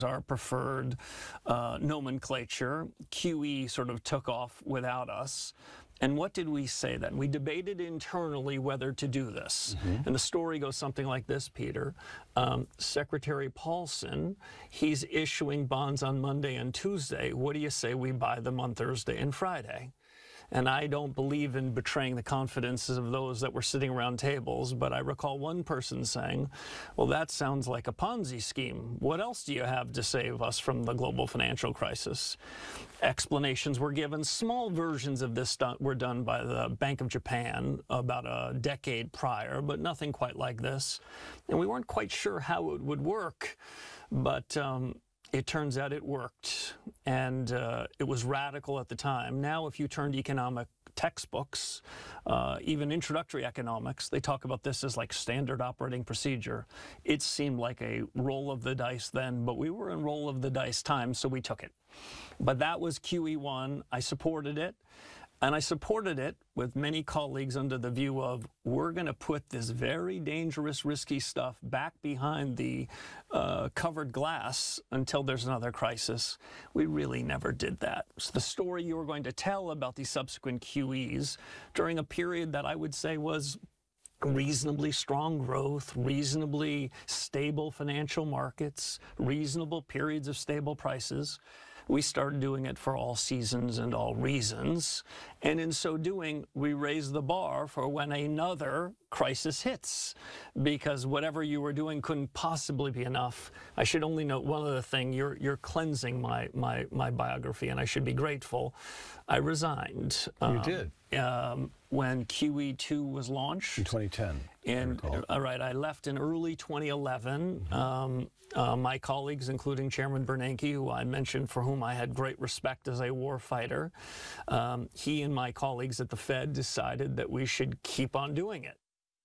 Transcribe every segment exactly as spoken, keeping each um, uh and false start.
our preferred uh, nomenclature. Q E sort of took off without us. And what did we say then? We debated internally whether to do this. Mm-hmm. And the story goes something like this, Peter. Um, Secretary Paulson, he's issuing bonds on Monday and Tuesday. What do you say we buy them on Thursday and Friday? And I don't believe in betraying the confidences of those that were sitting around tables, but I recall one person saying, well, that sounds like a Ponzi scheme. What else do you have to save us from the global financial crisis? Explanations were given. Small versions of this were done by the Bank of Japan about a decade prior, but nothing quite like this. And we weren't quite sure how it would work, but um, it turns out it worked, and uh, it was radical at the time. Now, if you turn to economic textbooks, uh, even introductory economics, they talk about this as like standard operating procedure. It seemed like a roll of the dice then, but we were in roll of the dice time, so we took it. But that was Q E one. I supported it. And I supported it with many colleagues under the view of, we're going to put this very dangerous, risky stuff back behind the uh, covered glass until there's another crisis. We really never did that. So the story you were going to tell about the subsequent Q Es during a period that I would say was reasonably strong growth, reasonably stable financial markets, reasonable periods of stable prices. We started doing it for all seasons and all reasons. And in so doing, we raised the bar for when another crisis hits, because whatever you were doing couldn't possibly be enough. I should only note one other thing. You're, you're cleansing my, my, my biography, and I should be grateful. I resigned. You um, did? Um, when Q E two was launched. In twenty ten. And, all right, I left in early twenty eleven. Mm-hmm. um, uh, my colleagues, including Chairman Bernanke, who I mentioned, for whom I had great respect as a war fighter, um, he and my colleagues at the Fed decided that we should keep on doing it.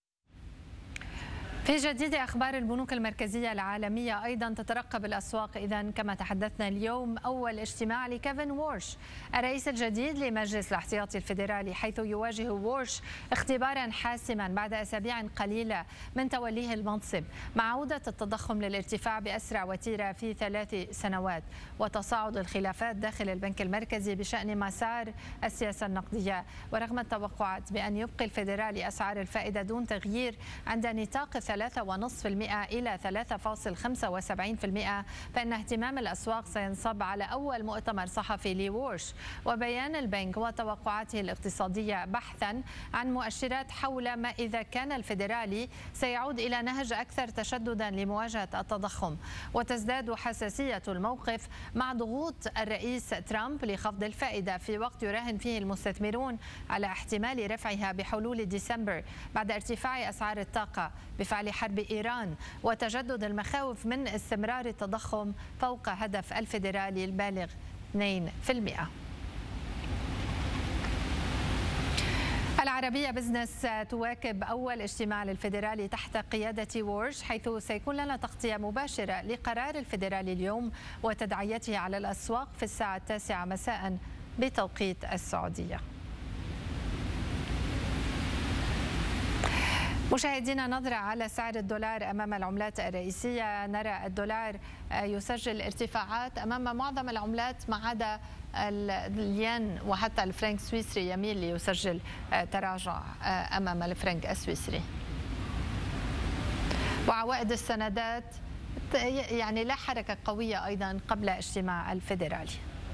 في جديد أخبار البنوك المركزية العالمية أيضا تترقب الأسواق. إذن كما تحدثنا اليوم، أول اجتماع لكيفن وورش الرئيس الجديد لمجلس الاحتياطي الفيدرالي، حيث يواجه وورش اختبارا حاسما بعد أسابيع قليلة من توليه المنصب، مع عودة التضخم للارتفاع بأسرع وتيرة في ثلاث سنوات، وتصاعد الخلافات داخل البنك المركزي بشأن مسار السياسة النقدية. ورغم التوقعات بأن يبقي الفيدرالي أسعار الفائدة دون تغيير عند نطاق ثلاثة فاصلة خمسة بالمئة إلى ثلاثة فاصلة خمسة وسبعين بالمئة، فإن اهتمام الأسواق سينصب على أول مؤتمر صحفي لوورش وبيان البنك وتوقعاته الاقتصادية، بحثا عن مؤشرات حول ما إذا كان الفيدرالي سيعود إلى نهج أكثر تشددا لمواجهة التضخم. وتزداد حساسية الموقف مع ضغوط الرئيس ترامب لخفض الفائدة في وقت يراهن فيه المستثمرون على احتمال رفعها بحلول ديسمبر بعد ارتفاع أسعار الطاقة بفعل حرب إيران وتجدد المخاوف من استمرار التضخم فوق هدف الفيدرالي البالغ اثنين بالمئة. العربية بزنس تواكب أول اجتماع للفيدرالي تحت قيادة وورش، حيث سيكون لنا تغطية مباشرة لقرار الفيدرالي اليوم وتداعياته على الأسواق في الساعة التاسعة مساء بتوقيت السعودية. مشاهدينا، نظرة على سعر الدولار أمام العملات الرئيسية. نرى الدولار يسجل ارتفاعات أمام معظم العملات ما عدا الين، وحتى الفرنك السويسري يميل ليسجل تراجع أمام الفرنك السويسري. وعوائد السندات يعني لا حركة قوية أيضا قبل اجتماع الفيدرالي.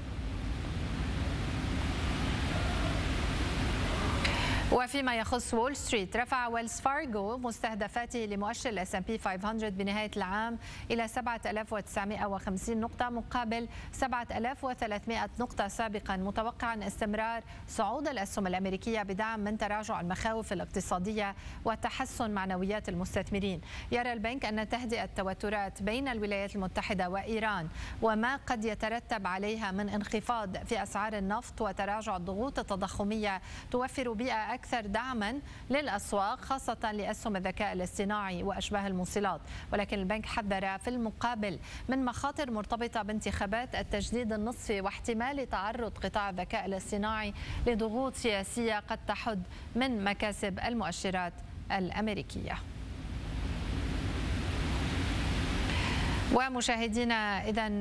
وفيما يخص وول ستريت، رفع ويلز فارغو مستهدفاته لمؤشر الاس ام بي خمسمئة بنهاية العام إلى سبعة آلاف وتسعمئة وخمسين نقطة مقابل سبعة آلاف وثلاثمئة نقطة سابقا، متوقعا استمرار صعود الأسهم الأمريكية بدعم من تراجع المخاوف الاقتصادية وتحسن معنويات المستثمرين. يرى البنك أن تهدئة التوترات بين الولايات المتحدة وإيران وما قد يترتب عليها من انخفاض في أسعار النفط وتراجع الضغوط التضخمية توفر بيئة أكثر دعما للأسواق، خاصة لأسهم الذكاء الاصطناعي وأشباه الموصلات. ولكن البنك حذر في المقابل من مخاطر مرتبطة بانتخابات التجديد النصفي واحتمال تعرض قطاع الذكاء الاصطناعي لضغوط سياسية قد تحد من مكاسب المؤشرات الأمريكية. ومشاهدينا، إذن